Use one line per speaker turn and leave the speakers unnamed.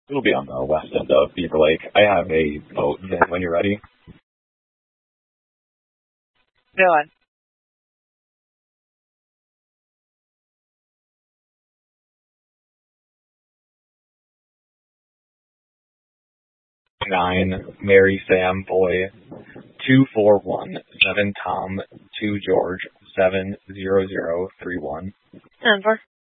It'll be on the west end of Beaver Lake. I have a boat when you're ready.
Go on.
Nine Mary Sam Boy 2417 Tom 2 George 70031.
And 4.